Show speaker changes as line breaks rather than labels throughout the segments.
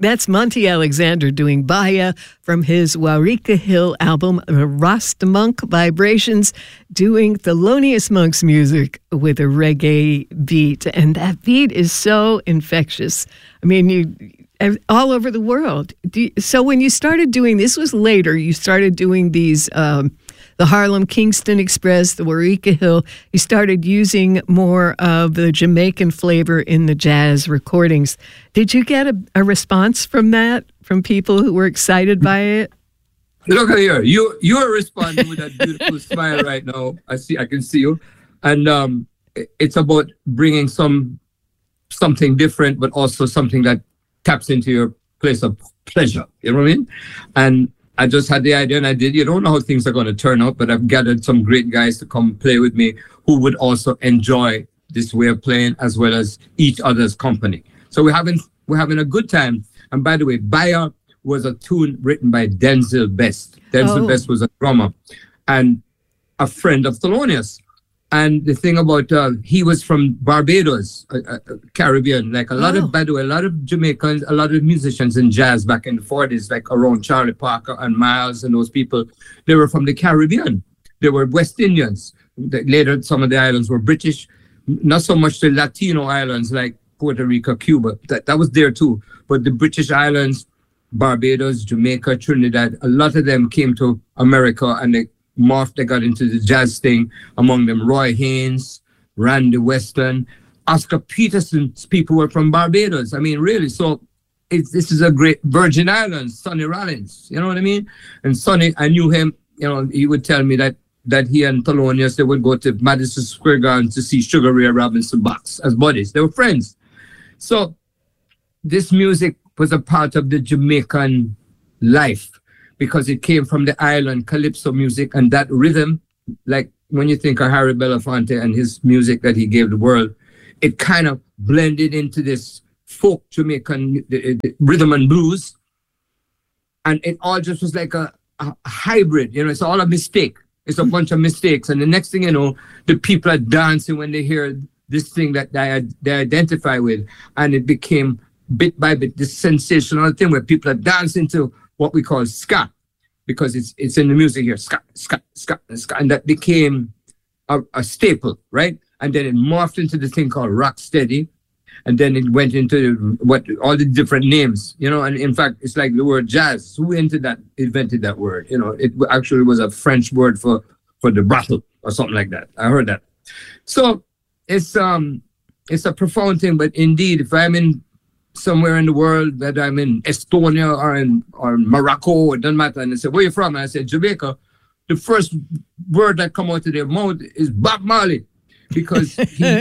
That's Monty Alexander doing Bahia from his Waurika Hill album, Rasta Monk Vibrations, doing Thelonious Monk's music with a reggae beat. And that beat is so infectious. I mean, all over the world. So when you started doing, this was later, you started doing these, the Harlem Kingston Express, the Waurika Hill, you started using more of the Jamaican flavor in the jazz recordings. Did you get a response from that, from people who were excited by it?
Look at here, you're responding with that beautiful smile right now. I can see you. And it's about bringing something different, but also something that taps into your place of pleasure. You know what I mean? And I just had the idea and I did. You don't know how things are going to turn out, but I've gathered some great guys to come play with me who would also enjoy this way of playing as well as each other's company. So we're having a good time. And by the way, Bahia was a tune written by Denzel Best. Denzel Best was a drummer and a friend of Thelonious. And the thing about, he was from Barbados, Caribbean. Like by the way, a lot of Jamaicans, a lot of musicians in jazz back in the 40s, like around Charlie Parker and Miles and those people, they were from the Caribbean. They were West Indians. Later, some of the islands were British. Not so much the Latino islands like Puerto Rico, Cuba. That was there too. But the British islands, Barbados, Jamaica, Trinidad, a lot of them came to America and they got into the jazz thing, among them Roy Haynes, Randy Weston, Oscar Peterson's people were from Barbados. I mean, really, so this is a great Virgin Islands, Sonny Rollins, you know what I mean? And Sonny, I knew him, you know, he would tell me that he and Thelonious, they would go to Madison Square Garden to see Sugar Ray Robinson box as buddies. They were friends. So this music was a part of the Jamaican life, because it came from the island calypso music and that rhythm, like when you think of Harry Belafonte and his music that he gave the world, it kind of blended into this folk Jamaican the rhythm and blues. And it all just was like a hybrid, you know, it's all a mistake. It's a bunch of mistakes. And the next thing you know, the people are dancing when they hear this thing that they identify with. And it became bit by bit this sensational thing where people are dancing to what we call ska, because it's in the music here, ska, ska, ska, ska, and that became a staple, right? And then it morphed into the thing called rock steady, and then it went into all the different names, you know. And in fact, it's like the word jazz. Who invented that word? You know, it actually was a French word for the bottle or something like that. I heard that. So it's a profound thing, but indeed, if I'm in somewhere in the world, that I'm in Estonia or Morocco, it doesn't matter, and they say, where you from? And I said, Jamaica. The first word that come out of their mouth is Bob Marley, because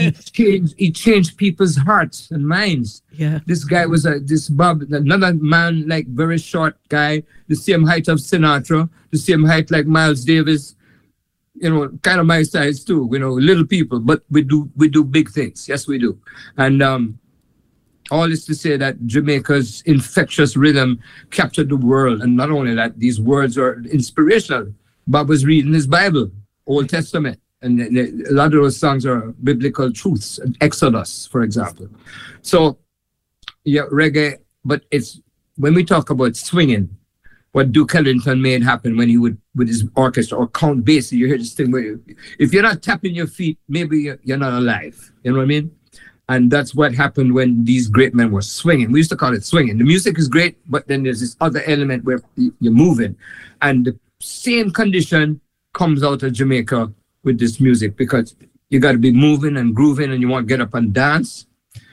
he changed people's hearts and minds.
Yeah.
This guy was another man, like very short guy, the same height of Sinatra, the same height like Miles Davis, you know, kind of my size too, you know, little people, but we do big things. Yes, we do. And all is to say that Jamaica's infectious rhythm captured the world. And not only that, these words are inspirational. Bob was reading his Bible, Old Testament, and a lot of those songs are biblical truths, Exodus, for example. So, yeah, reggae, but it's, when we talk about swinging, what Duke Ellington made happen when he would, with his orchestra, or Count Basie, you hear this thing where if you're not tapping your feet, maybe you're not alive. You know what I mean? And that's what happened when these great men were swinging. We used to call it swinging. The music is great, but then there's this other element where you're moving. And the same condition comes out of Jamaica with this music, because you got to be moving and grooving and you want to get up and dance.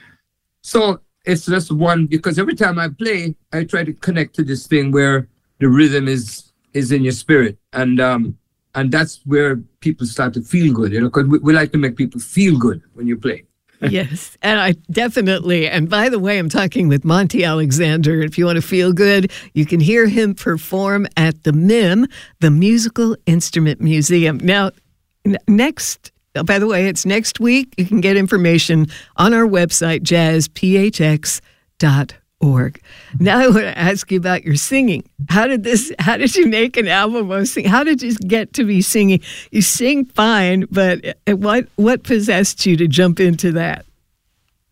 So it's just one, because every time I play, I try to connect to this thing where the rhythm is in your spirit. And that's where people start to feel good, you know, because we like to make people feel good when you play.
Yes, and I definitely, and by the way, I'm talking with Monty Alexander. If you want to feel good, you can hear him perform at the MIM, the Musical Instrument Museum. Now, next, by the way, it's next week. You can get information on our website, jazzphx.org. Now I want to ask you about your singing. How did you make an album of singing? How did you get to be singing? You sing fine, but what possessed you to jump into that?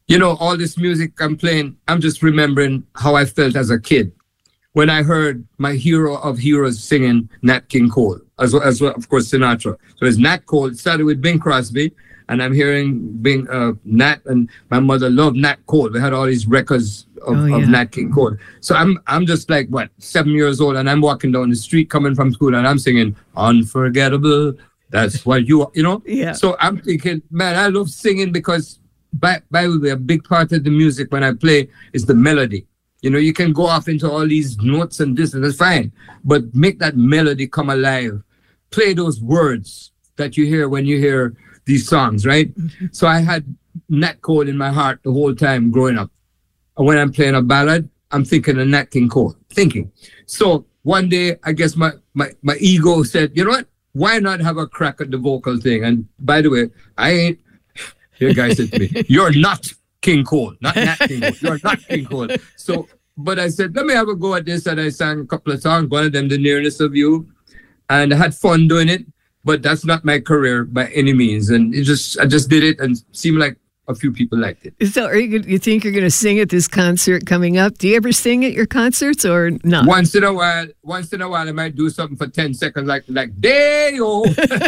You know, all this music I'm playing, I'm just remembering how I felt as a kid when I heard my hero of heroes singing Nat King Cole, as well, of course, Sinatra. So it's Nat Cole. It started with Bing Crosby, and I'm hearing Nat, and my mother loved Nat Cole. We had all these records of Nat King Cole. So I'm just like, 7 years old, and I'm walking down the street coming from school, and I'm singing Unforgettable. That's what you know?
Yeah.
So I'm thinking, man, I love singing because, by the way, a big part of the music when I play is the melody. You know, you can go off into all these notes and this, and that's fine. But make that melody come alive. Play those words that you hear when you hear these songs, right? Mm-hmm. So I had Nat Cole in my heart the whole time growing up. And when I'm playing a ballad, I'm thinking of Nat King Cole. So one day, I guess my ego said, you know what? Why not have a crack at the vocal thing? And by the way, the guy said to me, you're not King Cole, not Nat King Cole. You're not King Cole. So, but I said, let me have a go at this. And I sang a couple of songs, one of them, The Nearness of You. And I had fun doing it, but that's not my career by any means. And I just did it and seemed like a few people liked it.
So you think you're going to sing at this concert coming up? Do you ever sing at your concerts or not?
Once in a while, I might do something for 10 seconds like Day-o.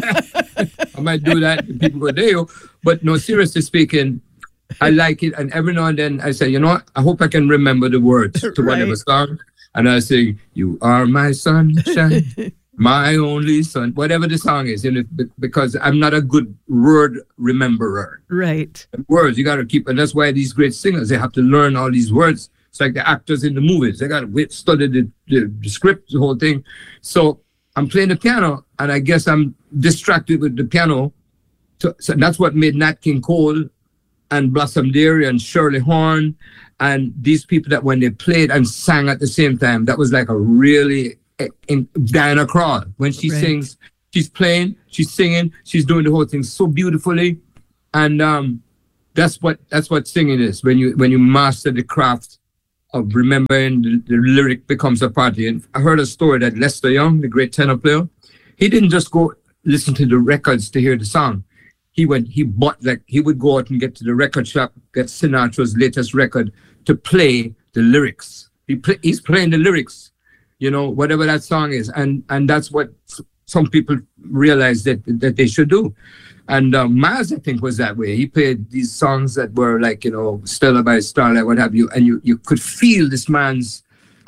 I might do that and people go Day-o. But no, seriously speaking, I like it. And every now and then I say, you know what? I hope I can remember the words to whatever song. And I sing, you are my sunshine, my only son, whatever the song is, you know, because I'm not a good word rememberer.
Right.
Words, you got to keep, and that's why these great singers, they have to learn all these words. It's like the actors in the movies. They got to study the script, the whole thing. So I'm playing the piano, and I guess I'm distracted with the piano. So that's what made Nat King Cole and Blossom Dearie and Shirley Horn and these people that when they played and sang at the same time, that was like a really... in Diana Krall, when she sings, she's playing, she's singing, she's doing the whole thing so beautifully, and that's what singing is. When you master the craft of remembering, the lyric becomes a part of it. And I heard a story that Lester Young, the great tenor player, he didn't just go listen to the records to hear the song. He would go out and get to the record shop, get Sinatra's latest record to play the lyrics. He's playing the lyrics, you know, whatever that song is. And that's what some people realize that they should do. And Miles, I think, was that way. He played these songs that were like, you know, Stella by Starlight, what have you. And you could feel this man's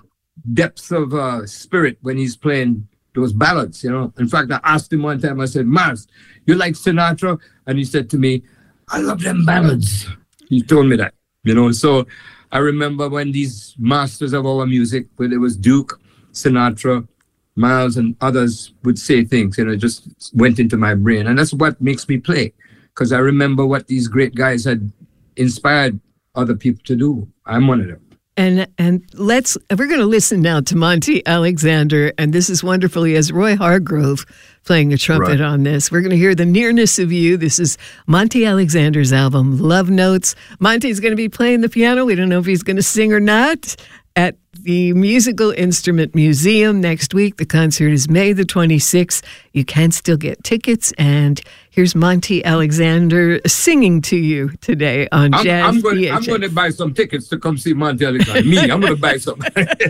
depth of spirit when he's playing those ballads, you know. In fact, I asked him one time, I said, Miles, you like Sinatra? And he said to me, I love them ballads. He told me that, you know. So I remember when these masters of our music, whether it was Duke, Sinatra, Miles, and others would say things, you know, just went into my brain. And that's what makes me play, because I remember what these great guys had inspired other people to do. I'm one of them.
And we're going to listen now to Monty Alexander, and this is wonderful. He has Roy Hargrove playing a trumpet on this. We're going to hear The Nearness of You. This is Monty Alexander's album, Love Notes. Monty's going to be playing the piano. We don't know if he's going to sing or not at the Musical Instrument Museum next week. The concert is May the 26th. You can still get tickets, and here's Monty Alexander singing to you today on Jazz
I'm going to buy some tickets to come see Monty Alexander. I'm going to buy some.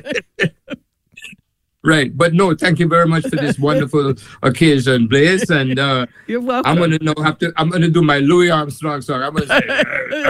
Right, but no, thank you very much for this wonderful occasion, Blaze. And
you're welcome.
I'm going to do my Louis Armstrong song. I'm going to say.